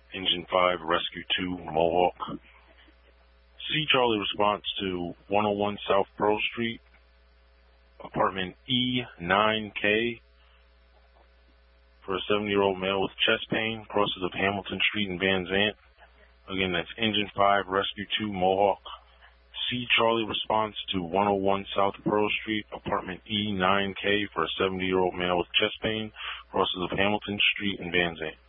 Engine 5, Rescue 2, Mohawk. C. Charlie response to 101 South Pearl Street, apartment E9K, for a 70-year-old male with chest pain, crosses of Hamilton Street in Van Zant. Again, that's Engine 5, Rescue 2, Mohawk. C. Charlie response to 101 South Pearl Street, apartment E9K, for a 70-year-old male with chest pain, crosses of Hamilton Street in Van Zant.